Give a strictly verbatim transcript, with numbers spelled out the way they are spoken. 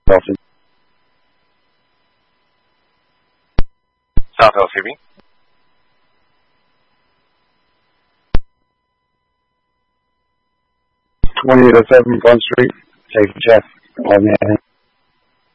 Dolphin. South L C B. twenty to seven Front Street. Take Jeff. All man.